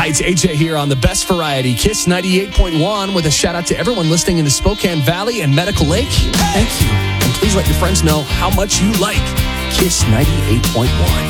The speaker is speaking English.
Hi, it's AJ here on the best variety, Kiss 98.1, with a shout out to everyone listening in the Spokane Valley and Medical Lake. Thank you. And please let your friends know how much you like Kiss 98.1.